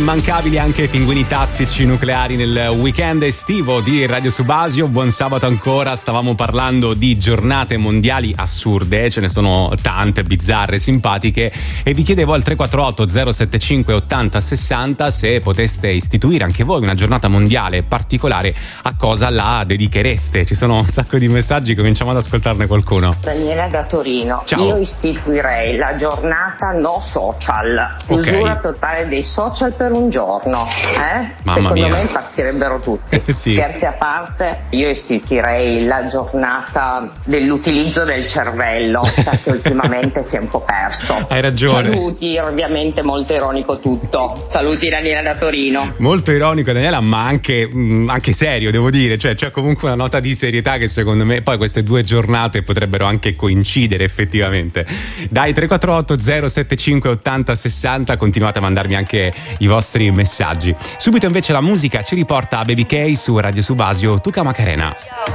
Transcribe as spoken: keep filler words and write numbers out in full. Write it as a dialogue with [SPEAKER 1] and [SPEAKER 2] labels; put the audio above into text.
[SPEAKER 1] immancabili anche i pinguini tattici nucleari nel weekend estivo di Radio Subasio. Buon sabato ancora. Stavamo parlando di giornate mondiali assurde, ce ne sono tante, bizzarre, simpatiche, e vi chiedevo al tre quattro otto zero sette cinque ottanta sessanta se poteste istituire anche voi una giornata mondiale particolare, a cosa la dedichereste. Ci sono un sacco di messaggi, cominciamo ad ascoltarne qualcuno.
[SPEAKER 2] Daniela da Torino.
[SPEAKER 1] Ciao.
[SPEAKER 2] Io istituirei la giornata no social, chiusura
[SPEAKER 1] Ok.
[SPEAKER 2] totale dei social per un giorno, eh?
[SPEAKER 1] Mamma
[SPEAKER 2] Secondo
[SPEAKER 1] mia.
[SPEAKER 2] me impazzirebbero tutti.
[SPEAKER 1] Sì.
[SPEAKER 2] Scherzi a parte, io istituirei la giornata dell'utilizzo del cervello, perché ultimamente si è un po' perso.
[SPEAKER 1] Hai ragione.
[SPEAKER 2] Saluti, ovviamente molto ironico tutto. Saluti Daniela da Torino.
[SPEAKER 1] Molto ironico, Daniela, ma anche, mh, anche serio, devo dire. Cioè, c'è comunque una nota di serietà che secondo me poi queste due giornate potrebbero anche coincidere effettivamente. Dai, tre quattro otto zero sette cinque ottanta sessanta, continuate a mandarmi anche i vostri messaggi. Subito invece la musica ci riporta a Baby K su Radio Subasio, Tuca Macarena.